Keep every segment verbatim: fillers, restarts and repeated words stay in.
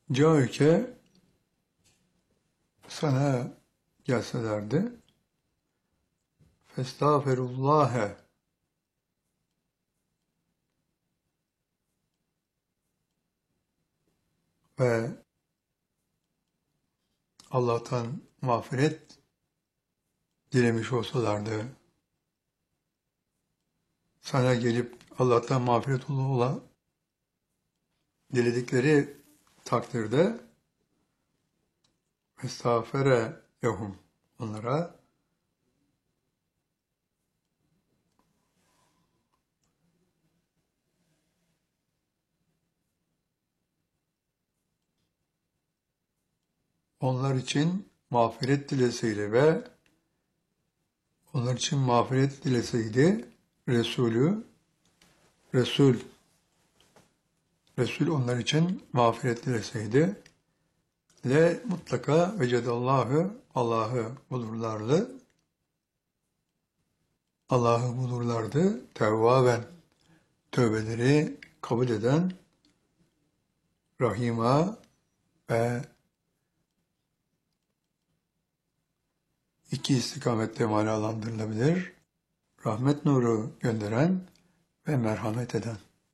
Câike sana gelselerdi festağfirullâhe ve Allah'tan mağfiret dilemiş olsalardı, sana gelip Allah'tan mağfiret ola diledikleri takdirde estağfere lehum, onlara onlar için mağfiret dileseydi ve onlar için mağfiret dileseydi Resulü, Resul, Resul onlar için mağfiret dileseydi le mutlaka vecedallahu, Allah'ı bulurlardı, Allah'ı bulurlardı, tevvaben, tövbeleri kabul eden, rahima ve iki istikamette manalandırılabilir, rahmet nuru gönderen ve merhamet eden.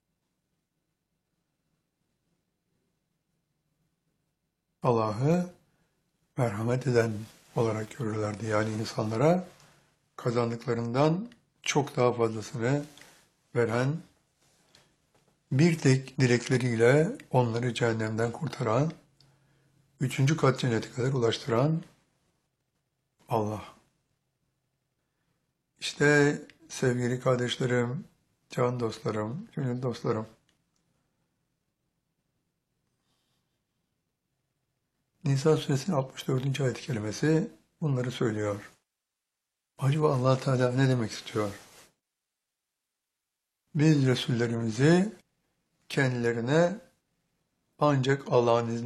Allah'ı merhamet eden olarak görürlerdi. Yani insanlara kazandıklarından çok daha fazlasını veren, bir tek dilekleriyle onları cehennemden kurtaran, üçüncü kat cennete kadar ulaştıran Allah. İşte sevgili kardeşlerim, can dostlarım, gönül dostlarım, Nisa suresinin altmış dördüncü ayet-i kerimesi bunları söylüyor. Acaba Allah Teala ne demek istiyor? Biz Resullerimizi kendilerine ancak Allah'ın izniyle